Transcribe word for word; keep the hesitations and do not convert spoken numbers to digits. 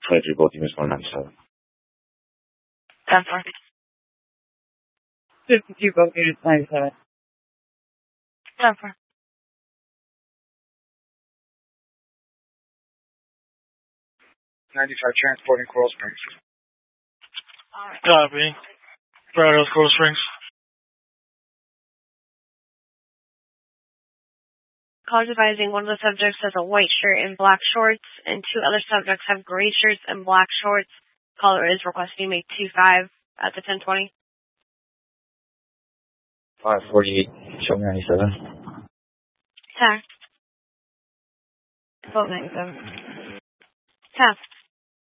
twenty-three, Baltimore, one ninety-seven. ten four. fifty-two, both units, ninety-seven. ten four. ninety-five, transporting Coral Springs. Alright. Copy. Brad Hills, Coral Springs. Call advising one of the subjects has a white shirt and black shorts, and two other subjects have gray shirts and black shorts. Caller is requesting make two five at the ten twenty. five forty-eight, show me ninety-seven. Text. Boat ninety-seven. Text.